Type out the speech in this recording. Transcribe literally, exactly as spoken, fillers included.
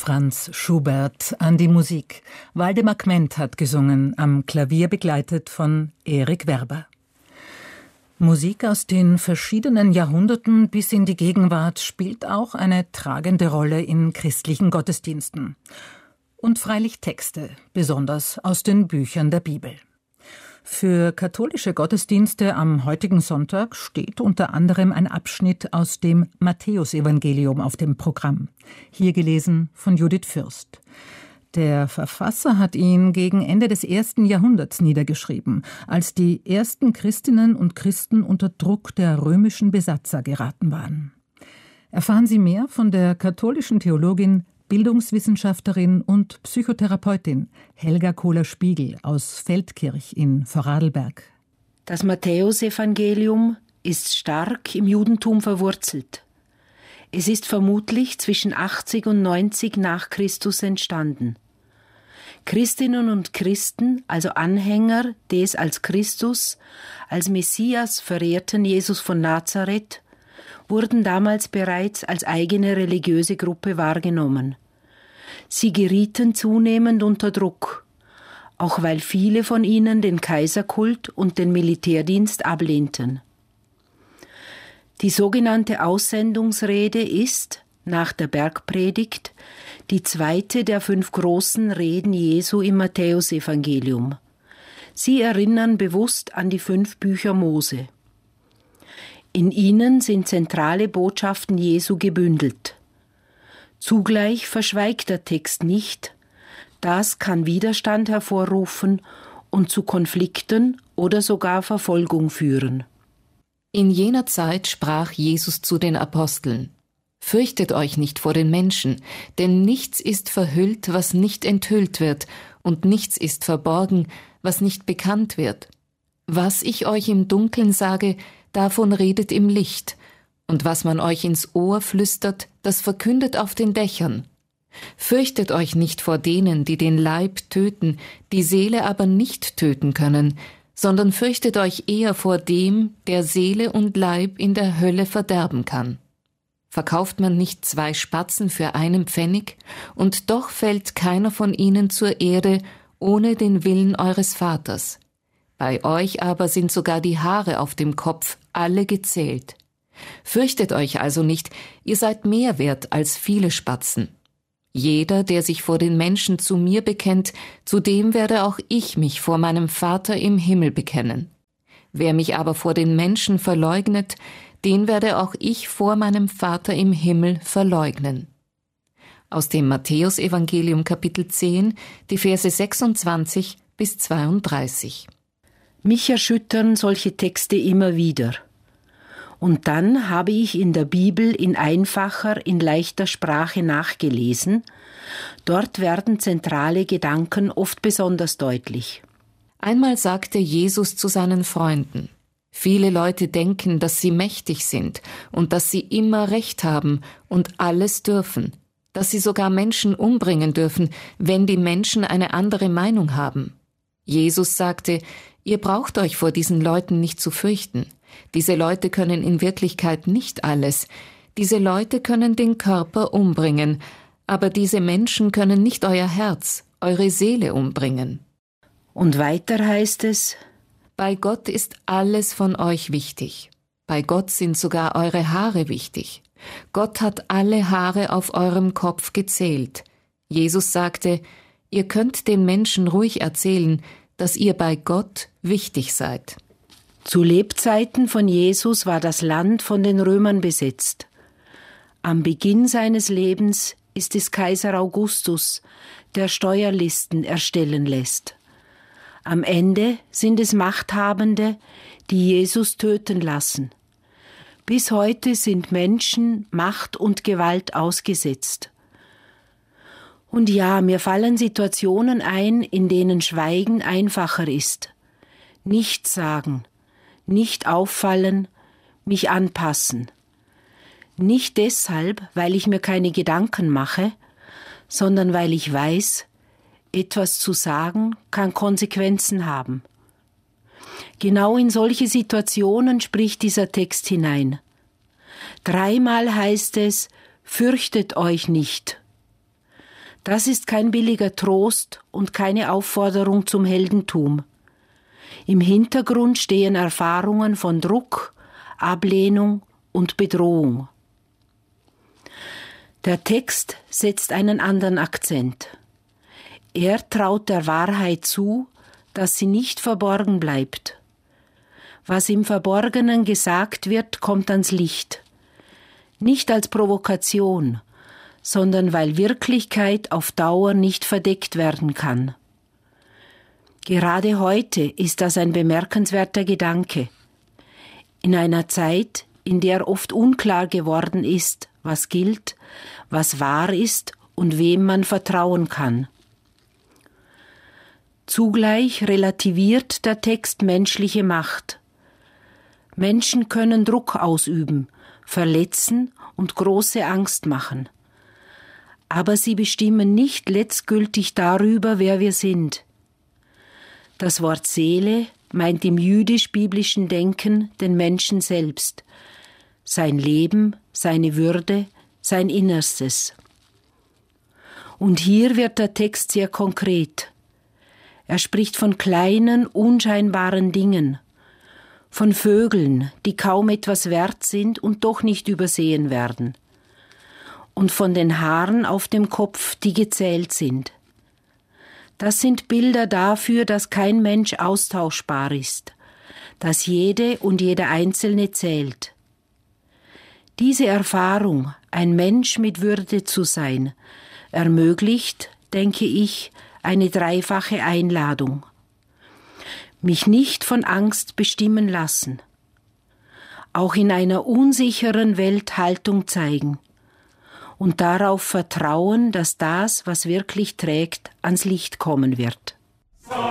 Franz Schubert an die Musik. Waldemar Kment hat gesungen, am Klavier begleitet von Erik Werber. Musik aus den verschiedenen Jahrhunderten bis in die Gegenwart spielt auch eine tragende Rolle in christlichen Gottesdiensten. Und freilich Texte, besonders aus den Büchern der Bibel. Für katholische Gottesdienste am heutigen Sonntag steht unter anderem ein Abschnitt aus dem Matthäusevangelium auf dem Programm. Hier gelesen von Judith Fürst. Der Verfasser hat ihn gegen Ende des ersten Jahrhunderts niedergeschrieben, als die ersten Christinnen und Christen unter Druck der römischen Besatzer geraten waren. Erfahren Sie mehr von der katholischen Theologin, Bildungswissenschaftlerin und Psychotherapeutin Helga Kohler-Spiegel aus Feldkirch in Vorarlberg. Das Matthäusevangelium ist stark im Judentum verwurzelt. Es ist vermutlich zwischen achtzig und neunzig nach Christus entstanden. Christinnen und Christen, also Anhänger des als Christus, als Messias verehrten Jesus von Nazareth, wurden damals bereits als eigene religiöse Gruppe wahrgenommen. Sie gerieten zunehmend unter Druck, auch weil viele von ihnen den Kaiserkult und den Militärdienst ablehnten. Die sogenannte Aussendungsrede ist, nach der Bergpredigt, die zweite der fünf großen Reden Jesu im Matthäusevangelium. Sie erinnern bewusst an die fünf Bücher Mose. In ihnen sind zentrale Botschaften Jesu gebündelt. Zugleich verschweigt der Text nicht, das kann Widerstand hervorrufen und zu Konflikten oder sogar Verfolgung führen. In jener Zeit sprach Jesus zu den Aposteln: Fürchtet euch nicht vor den Menschen, denn nichts ist verhüllt, was nicht enthüllt wird, und nichts ist verborgen, was nicht bekannt wird. Was ich euch im Dunkeln sage, davon redet im Licht, und was man euch ins Ohr flüstert, das verkündet auf den Dächern. Fürchtet euch nicht vor denen, die den Leib töten, die Seele aber nicht töten können, sondern fürchtet euch eher vor dem, der Seele und Leib in der Hölle verderben kann. Verkauft man nicht zwei Spatzen für einen Pfennig, und doch fällt keiner von ihnen zur Erde ohne den Willen eures Vaters. Bei euch aber sind sogar die Haare auf dem Kopf alle gezählt. Fürchtet euch also nicht, ihr seid mehr wert als viele Spatzen. Jeder, der sich vor den Menschen zu mir bekennt, zu dem werde auch ich mich vor meinem Vater im Himmel bekennen. Wer mich aber vor den Menschen verleugnet, den werde auch ich vor meinem Vater im Himmel verleugnen. Aus dem Matthäusevangelium Kapitel zehn, die Verse sechsundzwanzig bis zweiunddreißig. Mich erschüttern solche Texte immer wieder. Und dann habe ich in der Bibel in einfacher, in leichter Sprache nachgelesen. Dort werden zentrale Gedanken oft besonders deutlich. Einmal sagte Jesus zu seinen Freunden: Viele Leute denken, dass sie mächtig sind und dass sie immer Recht haben und alles dürfen, dass sie sogar Menschen umbringen dürfen, wenn die Menschen eine andere Meinung haben. Jesus sagte: Ihr braucht euch vor diesen Leuten nicht zu fürchten. Diese Leute können in Wirklichkeit nicht alles. Diese Leute können den Körper umbringen, aber diese Menschen können nicht euer Herz, eure Seele umbringen. Und weiter heißt es: Bei Gott ist alles von euch wichtig. Bei Gott sind sogar eure Haare wichtig. Gott hat alle Haare auf eurem Kopf gezählt. Jesus sagte: Ihr könnt den Menschen ruhig erzählen, dass ihr bei Gott wichtig seid. Zu Lebzeiten von Jesus war das Land von den Römern besetzt. Am Beginn seines Lebens ist es Kaiser Augustus, der Steuerlisten erstellen lässt. Am Ende sind es Machthabende, die Jesus töten lassen. Bis heute sind Menschen Macht und Gewalt ausgesetzt. Und ja, mir fallen Situationen ein, in denen Schweigen einfacher ist. Nichts sagen, nicht auffallen, mich anpassen. Nicht deshalb, weil ich mir keine Gedanken mache, sondern weil ich weiß, etwas zu sagen kann Konsequenzen haben. Genau in solche Situationen spricht dieser Text hinein. Dreimal heißt es: Fürchtet euch nicht. Das ist kein billiger Trost und keine Aufforderung zum Heldentum. Im Hintergrund stehen Erfahrungen von Druck, Ablehnung und Bedrohung. Der Text setzt einen anderen Akzent. Er traut der Wahrheit zu, dass sie nicht verborgen bleibt. Was im Verborgenen gesagt wird, kommt ans Licht. Nicht als Provokation, sondern weil Wirklichkeit auf Dauer nicht verdeckt werden kann. Gerade heute ist das ein bemerkenswerter Gedanke. In einer Zeit, in der oft unklar geworden ist, was gilt, was wahr ist und wem man vertrauen kann. Zugleich relativiert der Text menschliche Macht. Menschen können Druck ausüben, verletzen und große Angst machen. Aber sie bestimmen nicht letztgültig darüber, wer wir sind. Das Wort Seele meint im jüdisch-biblischen Denken den Menschen selbst, sein Leben, seine Würde, sein Innerstes. Und hier wird der Text sehr konkret. Er spricht von kleinen, unscheinbaren Dingen, von Vögeln, die kaum etwas wert sind und doch nicht übersehen werden, und von den Haaren auf dem Kopf, die gezählt sind. Das sind Bilder dafür, dass kein Mensch austauschbar ist, dass jede und jeder Einzelne zählt. Diese Erfahrung, ein Mensch mit Würde zu sein, ermöglicht, denke ich, eine dreifache Einladung. Mich nicht von Angst bestimmen lassen, auch in einer unsicheren Welt Haltung zeigen und darauf vertrauen, dass das, was wirklich trägt, ans Licht kommen wird.